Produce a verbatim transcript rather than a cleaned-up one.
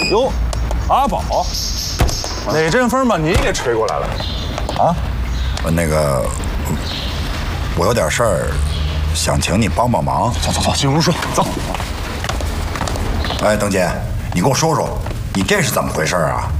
哟，阿宝，哪阵风把你给吹过来了？啊？ 我那个，我有点事儿，想请你帮帮忙。 走走走，进屋说。走。 哎，邓姐，你给我说说，你这是怎么回事啊？